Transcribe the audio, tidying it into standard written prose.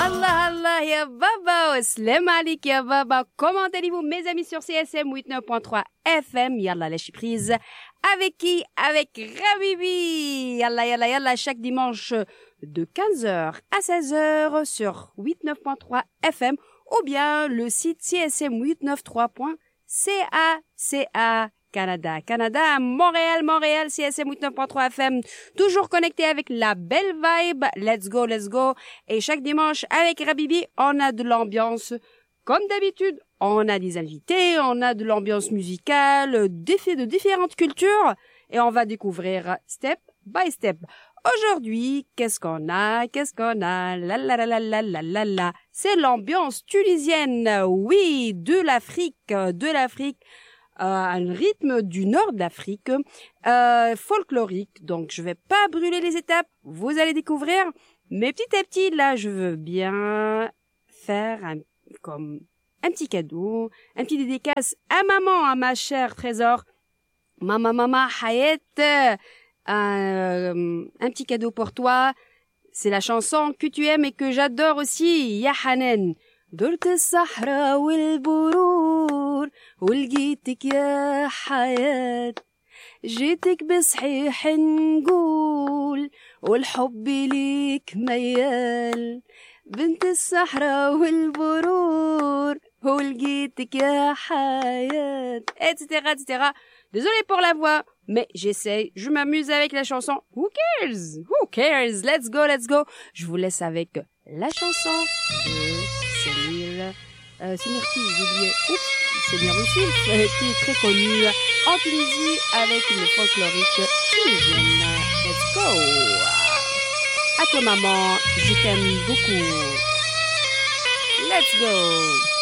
Allah Allah ya baba, salam alaikum ya baba. Comment allez-vous mes amis sur CSM 89.3 FM? Yalla lâche prise. Avec qui? Avec Rabibi. Yalla yalla yalla chaque dimanche de 15h à 16h sur 89.3 FM ou bien le site csm893.ca Canada, Montréal, CSM 89.3 FM, toujours connecté avec la belle vibe, let's go, et chaque dimanche avec Rabibi, on a de l'ambiance, comme d'habitude, on a des invités, on a de l'ambiance musicale, des faits de différentes cultures, et on va découvrir step by step. Aujourd'hui, qu'est-ce qu'on a, la, c'est l'ambiance tunisienne, oui, de l'Afrique, un rythme du nord de l'Afrique, folklorique. Donc, je vais pas brûler les étapes, vous allez découvrir. Mais petit à petit, là, je veux bien faire comme un petit cadeau, un petit dédicace à maman, à ma chère Trésor. Maman, Hayet, un petit cadeau pour toi. C'est la chanson que tu aimes et que j'adore aussi, Ya Hanen. درت الصحراء والبرور ولقيتك يا حياة جيتك بصحيح نقول والحب ليك ميال بنت الصحراء والبرور ولقيتك يا حياة etc. Désolée pour la voix, mais j'essaye, je m'amuse avec la chanson. Who cares? Let's go. Je vous laisse avec la chanson Semir qui, j'ai oublié. Semir aussi, qui est très connu en Tunisie avec une folklorique tunisienne. Let's go. À toi maman, je t'aime beaucoup. Let's go.